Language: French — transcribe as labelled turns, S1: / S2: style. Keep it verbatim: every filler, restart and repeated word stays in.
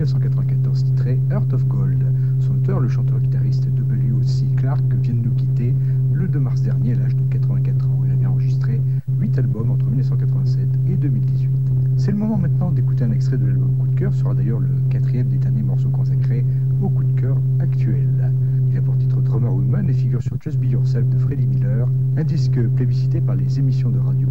S1: mille neuf cent quatre-vingt-quatorze titré Heart of Gold. Son auteur, le chanteur-guitariste W C Clark, vient de nous quitter le deux mars dernier à l'âge de quatre-vingt-quatre ans. Il avait enregistré huit albums entre mille neuf cent quatre-vingt-sept et deux mille dix-huit. C'est le moment maintenant d'écouter un extrait de l'album Coup de cœur, ce sera d'ailleurs le quatrième des derniers morceaux consacrés au coup de cœur actuel. Il a pour titre Drummer Woman et figure sur Just Be Yourself de Freddie Miller, un disque plébiscité par les émissions de radio